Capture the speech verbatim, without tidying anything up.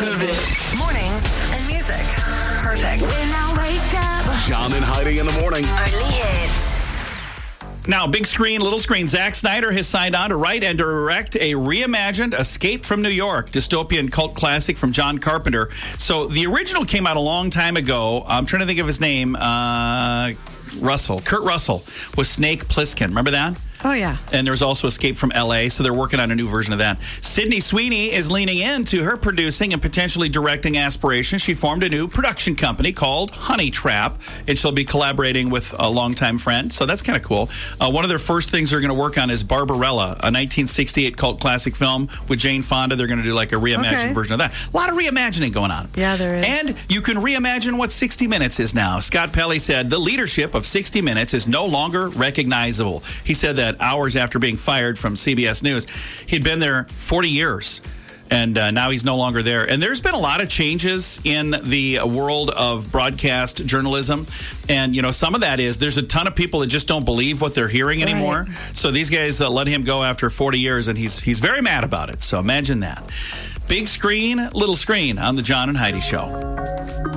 out of it. Mornings and music. Perfect. When I wake up. John and Heidi in the morning. Only hits. Now, big screen, little screen. Zack Snyder has signed on to write and direct a reimagined Escape from New York dystopian cult classic from John Carpenter. So the original came out a long time ago. I'm trying to think of his name. Uh, Russell. Kurt Russell was Snake Plissken. Remember that? Oh, yeah. And there's also Escape from L A, so they're working on a new version of that. Sydney Sweeney is leaning into her producing and potentially directing aspirations. She formed a new production company called Honey Trap, and she'll be collaborating with a longtime friend, so that's kind of cool. Uh, one of their first things they're going to work on is Barbarella, a nineteen sixty-eight cult classic film with Jane Fonda. They're going to do like a reimagined Okay. version of that. A lot of reimagining going on. Yeah, there is. And you can reimagine what sixty minutes is now. Scott Pelley said, the leadership of sixty minutes is no longer recognizable. He said that hours after being fired from C B S News. He'd been there forty years, and uh, now he's no longer there. And there's been a lot of changes in the world of broadcast journalism. And, you know, some of that is there's a ton of people that just don't believe what they're hearing anymore. Right. So these guys uh, let him go after forty years, and he's he's very mad about it. So imagine that. Big screen, little screen on the John and Heidi Show.